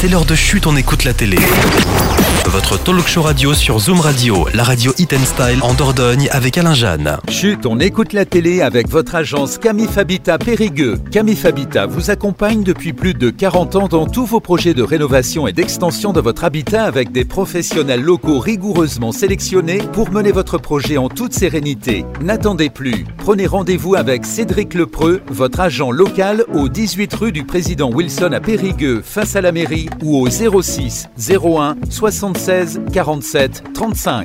c'est l'heure de Chut, on écoute la télé. Votre talk show radio sur Zoom Radio, la radio Hit & Style en Dordogne avec Alain Jeanne. Chut, on écoute la télé avec votre agence Camif Habitat Périgueux. Camif Habitat vous accompagne depuis plus de 40 ans dans tous vos projets de rénovation et d'extension de votre habitat avec des professionnels locaux rigoureusement sélectionnés pour mener votre projet en toute sérénité. N'attendez plus. Prenez rendez-vous avec Cédric Lepreux, votre agent local au 18 rue du Président Wilson à Périgueux, face à la mairie, ou au 06 01 76 47 35.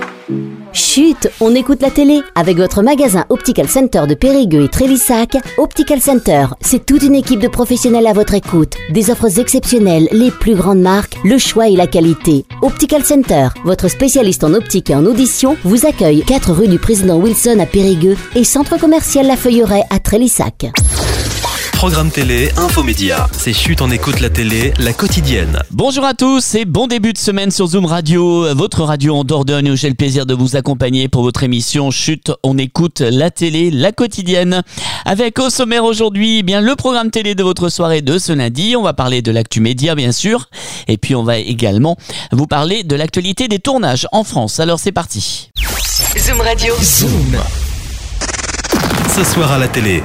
Chut, on écoute la télé avec votre magasin Optical Center de Périgueux et Trélissac. Optical Center, c'est toute une équipe de professionnels à votre écoute. Des offres exceptionnelles, les plus grandes marques, le choix et la qualité. Optical Center, votre spécialiste en optique et en audition, vous accueille 4 rue du Président Wilson à Périgueux et centre commercial La Feuilleraie à Trélissac. Programme télé, infomédia. C'est Chut, on écoute la télé, la quotidienne. Bonjour à tous et bon début de semaine sur Zoom Radio, votre radio en Dordogne où j'ai le plaisir de vous accompagner pour votre émission Chut, on écoute la télé, la quotidienne. Avec au sommaire aujourd'hui, eh bien le programme télé de votre soirée de ce lundi. On va parler de l'actu média bien sûr. Et puis on va également vous parler de l'actualité des tournages en France. Alors c'est parti. Zoom Radio. Zoom. Ce soir à la télé.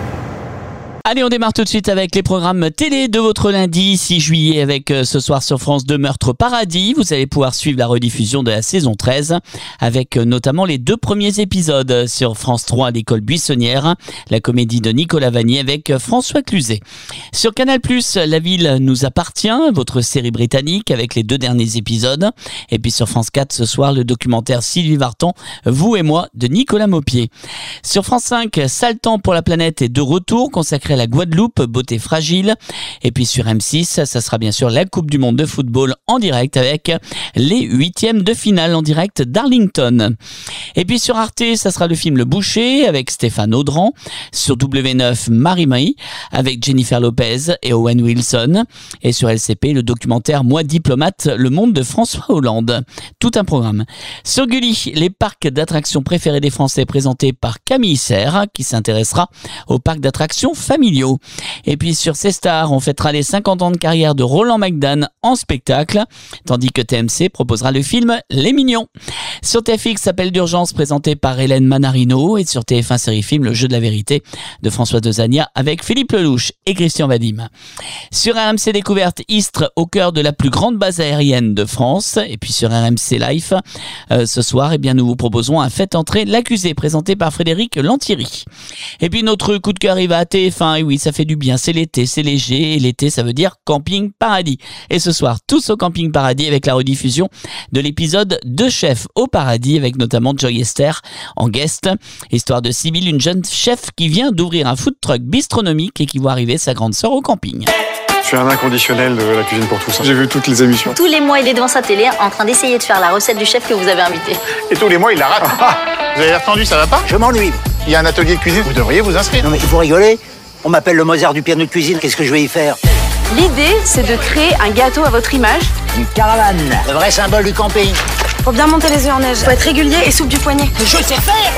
Allez, on démarre tout de suite avec les programmes télé de votre lundi 6 juillet avec ce soir sur France 2 Meurtre Paradis. Vous allez pouvoir suivre la rediffusion de la saison 13 avec notamment les 2 premiers épisodes sur France 3 L'école buissonnière, la comédie de Nicolas Vanier avec François Cluzet. Sur Canal+, La ville nous appartient, votre série britannique avec les 2 derniers épisodes. Et puis sur France 4 ce soir, le documentaire Sylvie Vartan, Vous et moi de Nicolas Maupier. Sur France 5, Sale temps pour la planète est de retour, consacré à la Guadeloupe, beauté fragile. Et puis sur M6, ça sera bien sûr la Coupe du Monde de football en direct avec les 8e de finale en direct d'Arlington. Et puis sur Arte, ça sera le film Le Boucher avec Stéphane Audran. Sur W9, Marie-Marie avec Jennifer Lopez et Owen Wilson. Et sur LCP, le documentaire Moi diplomate, le monde de François Hollande. Tout un programme. Sur Gulli, les parcs d'attractions préférés des Français présentés par Camille Serre qui s'intéressera aux parcs d'attractions familiaux. Et puis sur C-Star, on fêtera les 50 ans de carrière de Roland McDan en spectacle, tandis que TMC proposera le film Les Mignons. Sur TFX, Appel d'urgence présenté par Hélène Manarino et sur TF1 Série Film, Le Jeu de la vérité de François Dezania avec Philippe Lelouch et Christian Vadim. Sur RMC Découverte, Istres au cœur de la plus grande base aérienne de France. Et puis sur RMC Life, ce soir, eh bien, nous vous proposons un Faites entrer l'accusé présenté par Frédéric Lantieri. Et puis notre coup de cœur, il va à TF1. Et oui, ça fait du bien, c'est l'été, c'est léger, et l'été ça veut dire Camping Paradis. Et ce soir, tous au Camping Paradis avec la rediffusion de l'épisode 2 chefs au paradis avec notamment Joy Esther en guest. Histoire de Sybille, une jeune chef qui vient d'ouvrir un food truck bistronomique et qui voit arriver sa grande sœur au camping. Je suis un inconditionnel de la cuisine pour tous. J'ai vu toutes les émissions. Tous les mois, il est devant sa télé en train d'essayer de faire la recette du chef que vous avez invité. Et tous les mois, il la rate. Vous avez l'air tendu, ça va pas? Je m'ennuie. Il y a un atelier de cuisine, vous devriez vous inscrire. Non mais vous rigolez? On m'appelle le Mozart du piano de cuisine, qu'est-ce que je vais y faire? L'idée, c'est de créer un gâteau à votre image. Une caravane, le vrai symbole du camping. Faut bien monter les œufs en neige. Faut être régulier et souple du poignet. Mais je sais faire!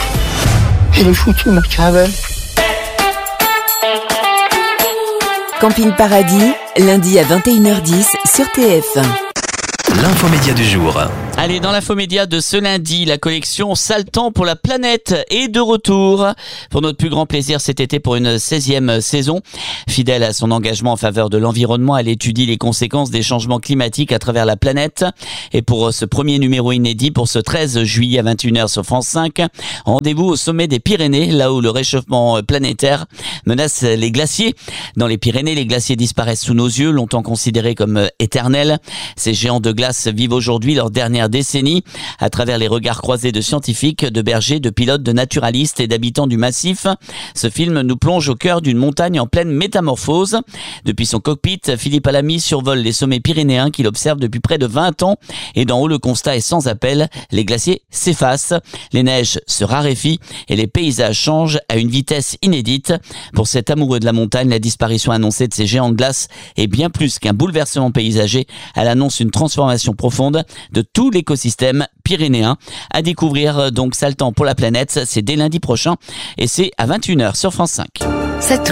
Il est foutu, ma caravane. Camping Paradis, lundi à 21h10 sur TF1. L'infomédia du jour. Allez, dans l'infomédia de ce lundi, la collection Sale temps pour la planète est de retour. Pour notre plus grand plaisir cet été pour une 16e saison. Fidèle à son engagement en faveur de l'environnement, elle étudie les conséquences des changements climatiques à travers la planète. Et pour ce premier numéro inédit, pour ce 13 juillet à 21h sur France 5, rendez-vous au sommet des Pyrénées, là où le réchauffement planétaire menace les glaciers. Dans les Pyrénées, les glaciers disparaissent sous nos yeux, longtemps considérés comme éternels. Ces géants de glace vivent aujourd'hui leur dernière décennie à travers les regards croisés de scientifiques, de bergers, de pilotes, de naturalistes et d'habitants du massif. Ce film nous plonge au cœur d'une montagne en pleine métamorphose. Depuis son cockpit, Philippe Alamy survole les sommets pyrénéens qu'il observe depuis près de 20 ans et d'en haut le constat est sans appel, les glaciers s'effacent, les neiges se raréfient et les paysages changent à une vitesse inédite. Pour cet amoureux de la montagne, la disparition annoncée de ces géants de glace est bien plus qu'un bouleversement paysager, elle annonce une transformation profonde de tout l'écosystème pyrénéen. À découvrir donc Sale temps pour la planète, c'est dès lundi prochain et c'est à 21h sur France 5. Ça tourne,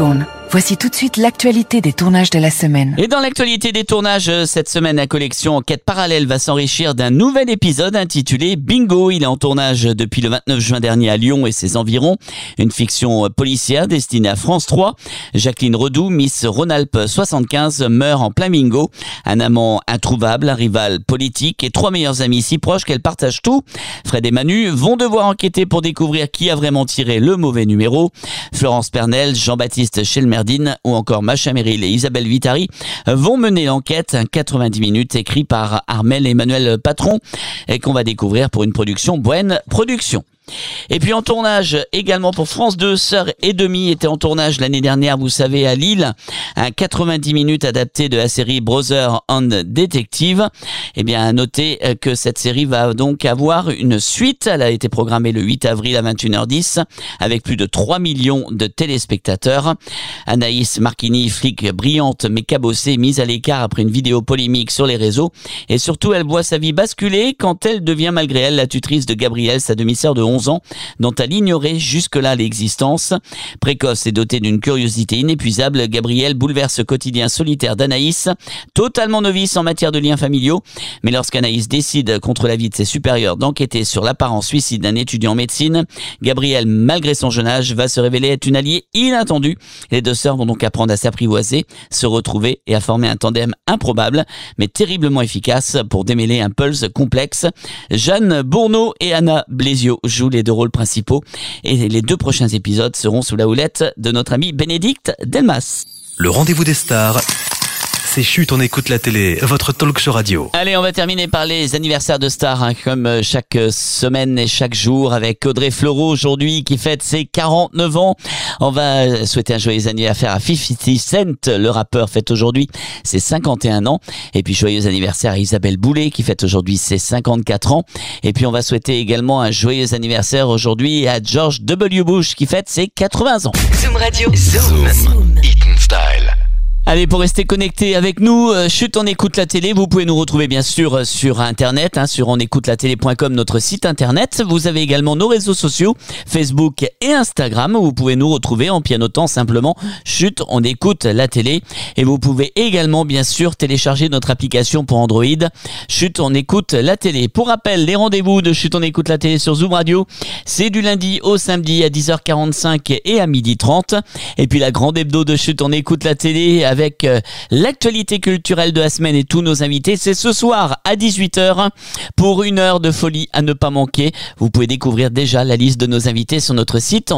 Voici tout de suite l'actualité des tournages de la semaine. Et dans l'actualité des tournages, cette semaine, la collection Enquête parallèle va s'enrichir d'un nouvel épisode intitulé Bingo. Il est en tournage depuis le 29 juin dernier à Lyon et ses environs. Une fiction policière destinée à France 3. Jacqueline Redoux, Miss Rhône-Alpes 75, meurt en plein bingo. Un amant introuvable, un rival politique et 3 meilleurs amis si proches qu'elle partage tout. Fred et Manu vont devoir enquêter pour découvrir qui a vraiment tiré le mauvais numéro. Florence Pernel, Jean-Baptiste Chelmerdine ou encore Macha Merrill et Isabelle Vitari vont mener l'enquête. 90 minutes écrit par Armel et Emmanuel Patron et qu'on va découvrir pour une production Bohème Productions. Et puis en tournage également pour France 2, Sœur et Demi était en tournage l'année dernière, vous savez, à Lille. Un 90 minutes adapté de la série Brother and Detective. Eh bien, à noter que cette série va donc avoir une suite. Elle a été programmée le 8 avril à 21h10 avec plus de 3 millions de téléspectateurs. Anaïs Marchini, flic brillante mais cabossée, mise à l'écart après une vidéo polémique sur les réseaux. Et surtout, elle voit sa vie basculer quand elle devient malgré elle la tutrice de Gabrielle, sa demi-sœur de 11 ans, dont elle ignorait jusque-là l'existence. Précoce et dotée d'une curiosité inépuisable, Gabrielle bouleverse le quotidien solitaire d'Anaïs, totalement novice en matière de liens familiaux. Mais lorsqu'Anaïs décide, contre l'avis de ses supérieurs, d'enquêter sur l'apparent suicide d'un étudiant en médecine, Gabrielle, malgré son jeune âge, va se révéler être une alliée inattendue. Les deux sœurs vont donc apprendre à s'apprivoiser, se retrouver et à former un tandem improbable, mais terriblement efficace pour démêler un pulse complexe. Jeanne Bourneau et Anna Blésio jouent les deux rôles principaux et les 2 prochains épisodes seront sous la houlette de notre ami Bénédicte Delmas. Le rendez-vous des stars, c'est Chut, on écoute la télé, votre talk show radio. Allez, on va terminer par les anniversaires de stars, comme chaque semaine et chaque jour, avec Audrey Fleurot aujourd'hui qui fête ses 49 ans. On va souhaiter un joyeux anniversaire à 50 Cent, le rappeur fête aujourd'hui ses 51 ans. Et puis joyeux anniversaire à Isabelle Boulay qui fête aujourd'hui ses 54 ans. Et puis on va souhaiter également un joyeux anniversaire aujourd'hui à George W. Bush qui fête ses 80 ans. Zoom Radio. Zoom. Eaton Style. Allez, pour rester connecté avec nous, Chut, on écoute la télé. Vous pouvez nous retrouver bien sûr sur internet, sur onécoutelatélé.com, notre site internet. Vous avez également nos réseaux sociaux, Facebook et Instagram, où vous pouvez nous retrouver en pianotant simplement Chut, on écoute la télé. Et vous pouvez également bien sûr télécharger notre application pour Android, Chut, on écoute la télé. Pour rappel, les rendez-vous de Chut, on écoute la télé sur Zoom Radio, c'est du lundi au samedi à 10h45 et à 12h30. Et puis la grande hebdo de Chut, on écoute la télé avec l'actualité culturelle de la semaine et tous nos invités. C'est ce soir à 18h pour une heure de folie à ne pas manquer. Vous pouvez découvrir déjà la liste de nos invités sur notre site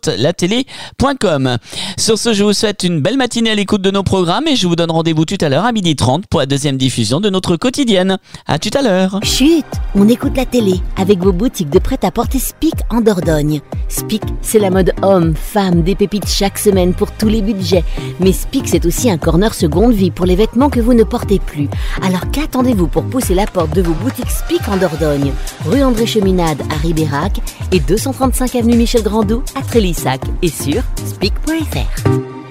onécoutelatélé.com. Sur ce, je vous souhaite une belle matinée à l'écoute de nos programmes et je vous donne rendez-vous tout à l'heure à 12h30 pour la deuxième diffusion de notre quotidienne. À tout à l'heure. Chut, on écoute la télé avec vos boutiques de prêt-à-porter Spic en Dordogne. Spic, c'est la mode homme, femme, des pépites chaque semaine pour tous les budgets. Mais Spic, c'est aussi un corner seconde vie pour les vêtements que vous ne portez plus. Alors qu'attendez-vous pour pousser la porte de vos boutiques Spic en Dordogne, rue André Cheminade à Ribérac et 235 avenue Michel Grandou à Trélissac et sur spic.fr.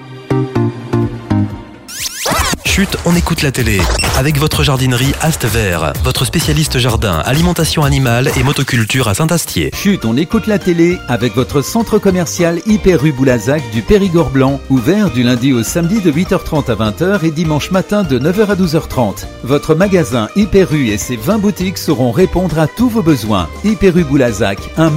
Chut, on écoute la télé. Avec votre jardinerie Ast Vert, votre spécialiste jardin, alimentation animale et motoculture à Saint-Astier. Chut, on écoute la télé avec votre centre commercial Hyper rue Boulazac du Périgord Blanc, ouvert du lundi au samedi de 8h30 à 20h et dimanche matin de 9h à 12h30. Votre magasin Hyper rue et ses 20 boutiques sauront répondre à tous vos besoins. Hyper rue Boulazac, un